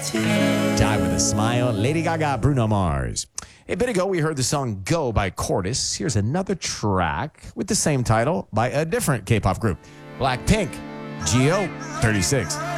Die with a Smile, Lady Gaga, Bruno Mars. A bit ago, we heard the song Go by Cordis. Here's another track with the same title by a different K-pop group, Blackpink, Geo 36.